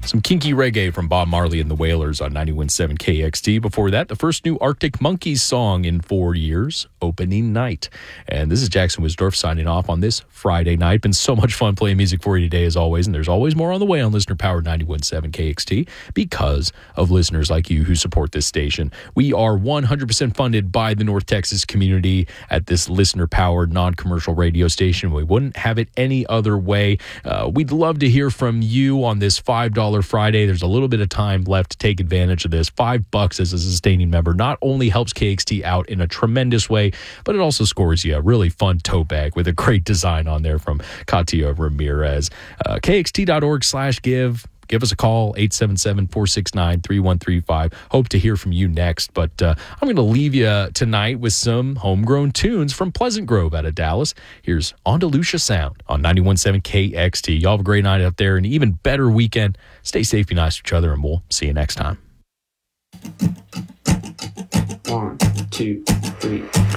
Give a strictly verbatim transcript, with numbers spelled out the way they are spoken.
Some kinky reggae from Bob Marley and the Wailers on ninety-one point seven K X T. Before that, the first new Arctic Monkeys song in four years, Opening Night. And this is Jackson Wisdorf signing off on this Friday night. Been so much fun playing music for you today, as always. And there's always more on the way on Listener Powered ninety-one point seven K X T because of listeners like you who support this station. We are one hundred percent funded by the North Texas community at this Listener Powered non-commercial radio station. We wouldn't have it any other way. Uh, we'd love to hear from you on this five dollars Friday. There's a little bit of time left to take advantage of this. Five bucks as a sustaining member not only helps K X T out in a tremendous way, but it also scores you a really fun tote bag with a great design on there from Katia Ramirez. Uh, K X T dot org slash give. Give us a call, eight seven seven, four six nine, three one three five. Hope to hear from you next. But uh, I'm going to leave you tonight with some homegrown tunes from Pleasant Grove out of Dallas. Here's Andalusia Sound on ninety-one point seven K X T. Y'all have a great night out there and an even better weekend. Stay safe, be nice to each other, and we'll see you next time. One, two, three.